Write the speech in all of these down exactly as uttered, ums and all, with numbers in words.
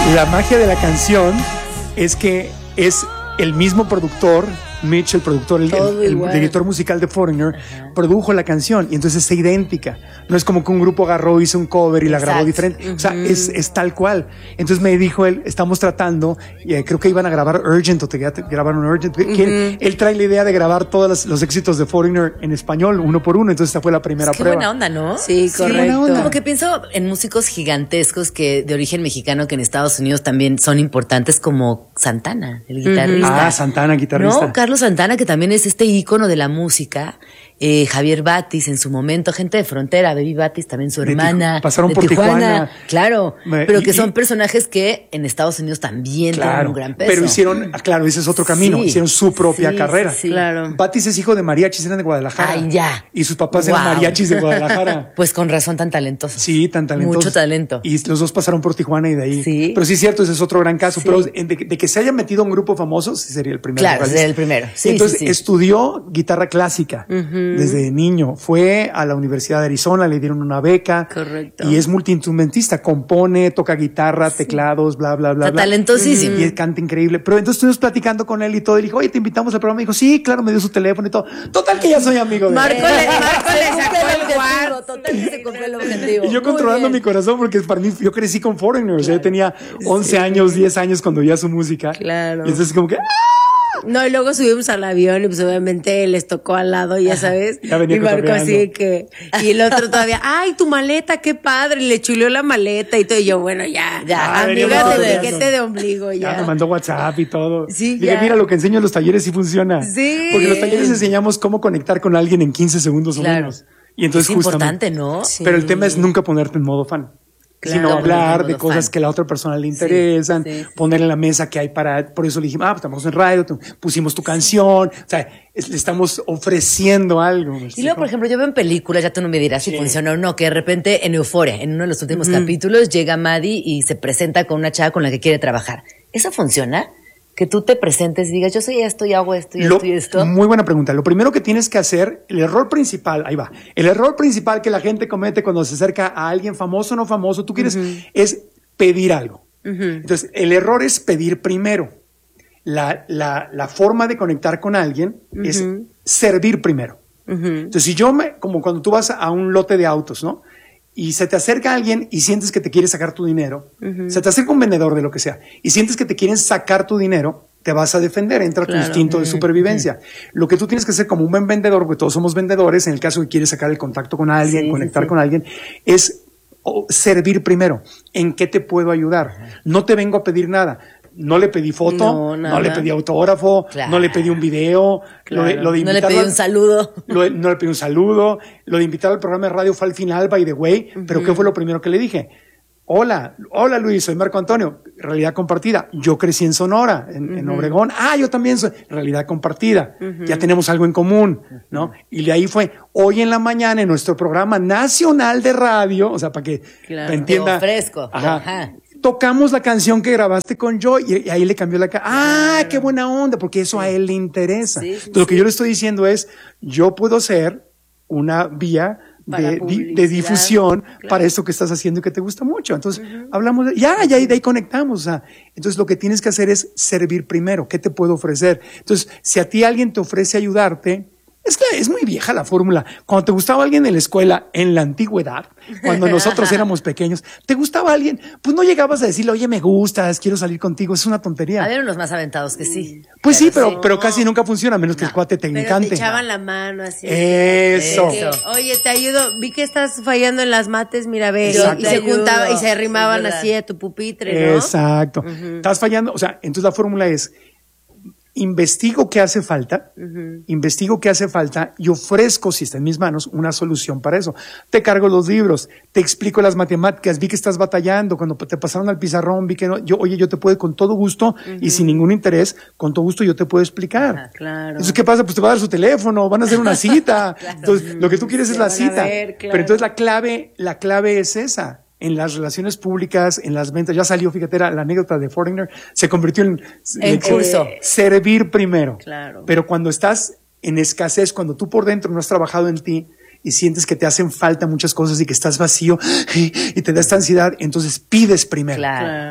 La magia de la canción es que es el mismo productor, Mitch, el productor, el, el, el director musical de Foreigner, uh-huh. produjo la canción y entonces es idéntica. No es como que un grupo agarró, hizo un cover y Exacto. la grabó diferente. Uh-huh. O sea, es, es tal cual. Entonces me dijo él, estamos tratando, y eh, creo que iban a grabar Urgent o te, te grabaron Urgent. Uh-huh. Que él, él trae la idea de grabar todos los, los éxitos de Foreigner en español, uno por uno. Entonces esta fue la primera es que prueba. Qué buena onda, ¿no? Sí, sí, correcto. Onda. Como que pienso en músicos gigantescos que de origen mexicano que en Estados Unidos también son importantes, como Santana, el guitarrista. Uh-huh. Ah, Santana, guitarrista. No, Carlos Santana, que también es este ícono de la música. Eh, Javier Batis en su momento, gente de frontera, Baby Batis, también su hermana. Tij- pasaron de por Tijuana. Tijuana. Claro, Me, pero que y, son personajes que en Estados Unidos también claro, tienen un gran peso. Pero hicieron, claro, ese es otro camino, sí, hicieron su propia sí, carrera. Sí, sí. Claro. Batis es hijo de mariachis, eran de Guadalajara. Ay, ya. Y sus papás wow. eran mariachis de Guadalajara. Pues con razón tan talentosos. Sí, tan talentosos. Mucho talento. Y los dos pasaron por Tijuana y de ahí. Sí. Pero sí es cierto, ese es otro gran caso. Sí. Pero de, de que se haya metido un grupo famoso, sí sería el primero. Claro, sería el primero. Sí, Entonces sí, sí. estudió guitarra clásica uh-huh. desde niño. Fue a la Universidad de Arizona, le dieron una beca. Correcto. Y es multiinstrumentista, compone, toca guitarra, sí. teclados, bla, bla, bla. Está bla. talentosísimo. Y él canta increíble. Pero entonces estuvimos platicando con él y todo. Y le dijo, oye, te invitamos al programa. Y dijo, sí, claro, me dio su teléfono y todo. Total que ya soy amigo de él. Marco le, Marco le sacó el guardo. Total que se cumplió el objetivo. Y yo controlando mi corazón, porque para mí, yo crecí con Foreigner. Claro. O sea, yo tenía once sí. años, diez años cuando oía su música. Claro. Y entonces como que... ¡ah! No, y luego subimos al avión y pues obviamente les tocó al lado, ya sabes. Ya venía y Marco así que... Y el otro todavía, ¡ay, tu maleta, qué padre! Y le chuleó la maleta y todo. Y yo, bueno, ya, ya, ah, amigas de piquete de ombligo, ya. Ya me mandó WhatsApp y todo. Sí, Dije, ya. mira, lo que enseño en los talleres sí funciona. Sí. Porque en los talleres enseñamos cómo conectar con alguien en quince segundos o claro. menos. Y entonces es justamente, importante, ¿no? Sí. Pero el tema es nunca ponerte en modo fan. Claro, sino hablar de cosas fan. Que a la otra persona le interesan, sí, sí, poner en la mesa que hay para, por eso le dijimos, ah, pues estamos en radio, pusimos tu canción, o sea, es, le estamos ofreciendo algo. Y luego, por ejemplo, yo veo en películas, ya tú no me dirás si sí. funciona o no, que de repente en Euphoria, en uno de los últimos uh-huh. capítulos, llega Maddie y se presenta con una chava con la que quiere trabajar. ¿Eso funciona? Que tú te presentes y digas, yo soy esto y hago esto y Lo, esto y esto. Muy buena pregunta. Lo primero que tienes que hacer, el error principal, ahí va, el error principal que la gente comete cuando se acerca a alguien famoso o no famoso, tú quieres, uh-huh. es pedir algo. Uh-huh. Entonces, el error es pedir primero. La, la, la forma de conectar con alguien uh-huh. es servir primero. Uh-huh. Entonces, si yo me, como cuando tú vas a un lote de autos, ¿no? Y se te acerca alguien y sientes que te quiere sacar tu dinero, uh-huh. se te acerca un vendedor de lo que sea, y sientes que te quieren sacar tu dinero, te vas a defender, entra claro. tu instinto uh-huh. de supervivencia. Uh-huh. Lo que tú tienes que hacer como un buen vendedor, porque todos somos vendedores, en el caso que quieres sacar el contacto con alguien, sí, conectar sí, sí. con alguien, es servir primero. ¿En qué te puedo ayudar? Uh-huh. No te vengo a pedir nada. No le pedí foto, no, no le pedí autógrafo, claro. no le pedí un video, claro. lo de, lo de no le pedí un saludo. Lo, no le pedí un saludo, lo de invitar al programa de radio fue al final, by the way, uh-huh. pero ¿qué fue lo primero que le dije? Hola, hola Luis, soy Marco Antonio, realidad compartida. Yo crecí en Sonora, en, uh-huh. en Obregón. Ah, yo también soy realidad compartida. Uh-huh. Ya tenemos algo en común, ¿no? Uh-huh. Y de ahí fue, hoy en la mañana en nuestro programa nacional de radio, o sea, para que claro. entienda. Te ofrezco. Ajá. Ajá. Tocamos la canción que grabaste con Joy y, y ahí le cambió la cara. Ah, claro. Qué buena onda, porque eso sí. a él le interesa. Sí, sí, Entonces, lo que yo le estoy diciendo es, yo puedo ser una vía de, de difusión claro. para esto que estás haciendo y que te gusta mucho. Entonces, uh-huh. hablamos de, ya, ya, y de ahí conectamos. O sea, entonces lo que tienes que hacer es servir primero. ¿Qué te puedo ofrecer? Entonces, si a ti alguien te ofrece ayudarte, es que es muy vieja la fórmula. Cuando te gustaba alguien en la escuela, en la antigüedad, cuando nosotros éramos pequeños, ¿te gustaba alguien? Pues no llegabas a decirle, oye, me gustas, quiero salir contigo. Es una tontería. Había unos más aventados que sí. Pues pero sí, pero, sí. pero casi nunca funciona, a menos que no. el cuate te pero encante. Te echaban la mano así. Eso. Que, oye, te ayudo. Vi que estás fallando en las mates, mira, ve. Exacto. Y se juntaba y se arrimaban sí, así a tu pupitre, ¿no? Exacto. Uh-huh. Estás fallando. O sea, entonces la fórmula es, investigo qué hace falta, uh-huh. investigo qué hace falta y ofrezco, si está en mis manos, una solución para eso. Te cargo los libros, te explico las matemáticas, vi que estás batallando, cuando te pasaron al pizarrón, vi que no, yo, oye, yo te puedo con todo gusto uh-huh. y sin ningún interés, con todo gusto yo te puedo explicar. Ah, claro. Entonces, ¿qué pasa? Pues te va a dar su teléfono, van a hacer una cita. Claro. Entonces, lo que tú quieres Se es la cita. Ver, claro. Pero entonces la clave, la clave es esa. En las relaciones públicas, en las ventas, ya salió, fíjate, era la anécdota de Foreigner, se convirtió en, en curso. Servir primero. Claro. Pero cuando estás en escasez, cuando tú por dentro no has trabajado en ti y sientes que te hacen falta muchas cosas y que estás vacío y te da esta ansiedad, entonces pides primero. Claro.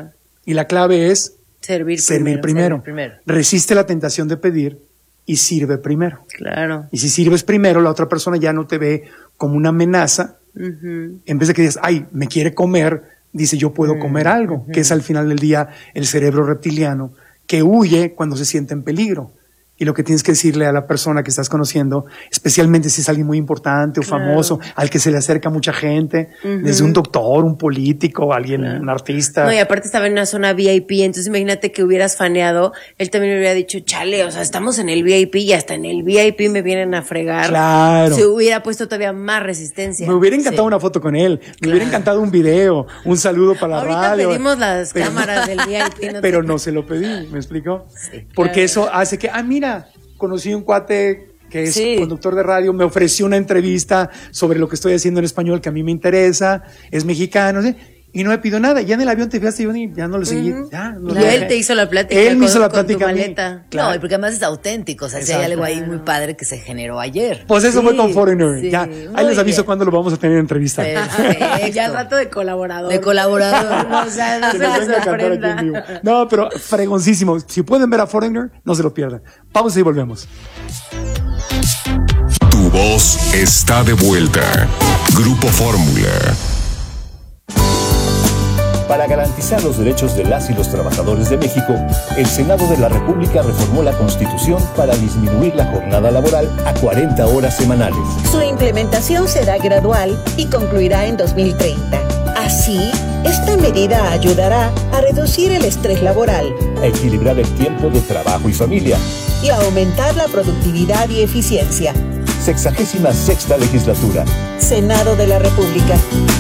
Y la clave es Servir, servir primero, primero. servir primero. Resiste la tentación de pedir y sirve primero. Claro. Y si sirves primero, la otra persona ya no te ve como una amenaza. Uh-huh. En vez de que digas, ay, me quiere comer, dice, yo puedo comer algo, que es al final del día el cerebro reptiliano que huye cuando se siente en peligro. Y lo que tienes que decirle a la persona que estás conociendo, especialmente si es alguien muy importante o Claro. famoso, al que se le acerca mucha gente, Ujú. desde un doctor, un político, alguien, Claro. un artista. No, y aparte estaba en una zona V I P, entonces imagínate que hubieras faneado, él también me hubiera dicho, chale, o sea, estamos en el V I P y hasta en el V I P me vienen a fregar. Claro. Se hubiera puesto todavía más resistencia. Me hubiera encantado Sí. una foto con él, me hubiera encantado un video, un saludo para la Ahorita radio. pedimos las Pero- cámaras del V I P. No Pero te- no se lo pedí, ¿me explico? Sí, Porque claro. eso hace que, ah, mira, conocí un cuate que es Sí. conductor de radio, me ofreció una entrevista sobre lo que estoy haciendo en español que a mí me interesa, es mexicano, ¿sí? Y no me pidió nada. Ya en el avión te fijaste, yo ni, ya no lo seguí. Ujú. Ya, no Y lo él dejé. te hizo la plática Él me con- hizo la con tu plática a mí. maleta. Claro. No, y porque además es auténtico. O sea, si hay Exacto. algo ahí muy padre que se generó ayer. Pues eso Sí, fue con Foreigner. sí, Ya, muy ahí les aviso bien. cuándo lo vamos a tener en entrevista. Perfecto. Ya trato de colaborador. De colaborador. O sea, no Que se nos les venga a cantar aquí en sorprenda. vivo. No, pero fregoncísimo. Si pueden ver a Foreigner, no se lo pierdan. Pausa y volvemos. Tu voz está de vuelta. Grupo Fórmula. Para garantizar los derechos de las y los trabajadores de México, el Senado de la República reformó la Constitución para disminuir la jornada laboral a cuarenta horas semanales. Su implementación será gradual y concluirá en dos mil treinta. Así, esta medida ayudará a reducir el estrés laboral A equilibrar el tiempo de trabajo y familia. y a aumentar la productividad y eficiencia. Sexagésima sexta legislatura. Senado de la República.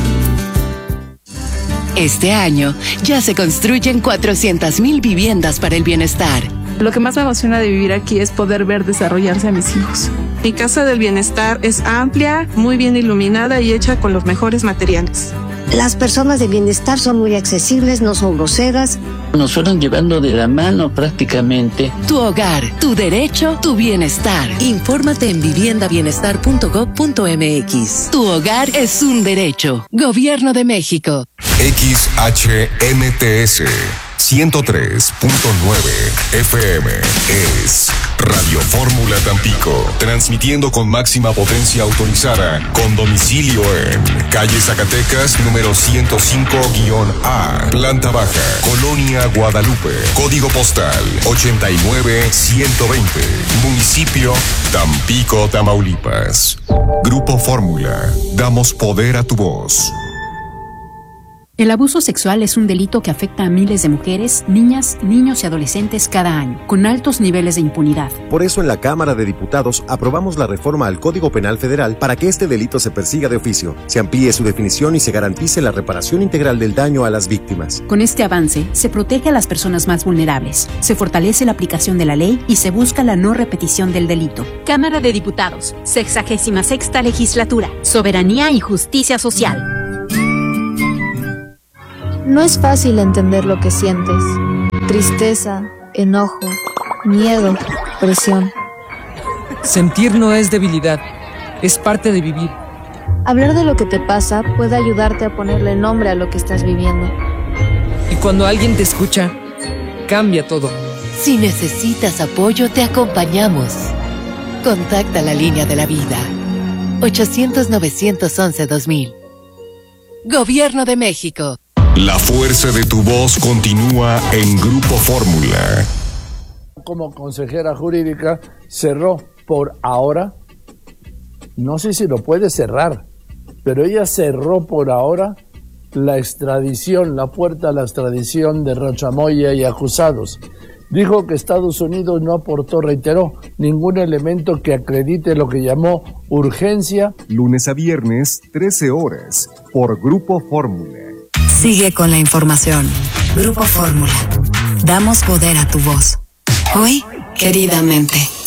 Este año ya se construyen cuatrocientas mil viviendas para el bienestar. Lo que más me emociona de vivir aquí es poder ver desarrollarse a mis hijos. Mi casa del bienestar es amplia, muy bien iluminada y hecha con los mejores materiales. Las personas de bienestar son muy accesibles, no son groseras. Nos fueron llevando de la mano prácticamente. Tu hogar, tu derecho, tu bienestar. Infórmate en vivienda bienestar punto gob punto m x. Tu hogar es un derecho. Gobierno de México. X H M T S ciento tres punto nueve F M es Radio Fórmula Tampico, transmitiendo con máxima potencia autorizada, con domicilio en calle Zacatecas número ciento cinco A, planta baja, Colonia Guadalupe, código postal ochenta y nueve ciento veinte, municipio Tampico, Tamaulipas. Grupo Fórmula, damos poder a tu voz. El abuso sexual es un delito que afecta a miles de mujeres, niñas, niños y adolescentes cada año, con altos niveles de impunidad. Por eso en la Cámara de Diputados aprobamos la reforma al Código Penal Federal para que este delito se persiga de oficio, se amplíe su definición y se garantice la reparación integral del daño a las víctimas. Con este avance, se protege a las personas más vulnerables, se fortalece la aplicación de la ley y se busca la no repetición del delito. Cámara de Diputados, sexagésima sexta legislatura, soberanía y justicia social. No es fácil entender lo que sientes. Tristeza, enojo, miedo, presión. Sentir no es debilidad, es parte de vivir. Hablar de lo que te pasa puede ayudarte a ponerle nombre a lo que estás viviendo. Y cuando alguien te escucha, cambia todo. Si necesitas apoyo, te acompañamos. Contacta la línea de la vida. ochocientos, novecientos once, dos mil. Gobierno de México. La fuerza de tu voz continúa en Grupo Fórmula. Como consejera jurídica cerró por ahora, no sé si lo puede cerrar, pero ella cerró por ahora la extradición, la puerta a la extradición de Rochamoya y acusados. Dijo que Estados Unidos no aportó, reiteró, ningún elemento que acredite lo que llamó urgencia. Lunes a viernes, trece horas, por Grupo Fórmula. Sigue con la información. Grupo Fórmula. Damos poder a tu voz. Hoy, queridamente.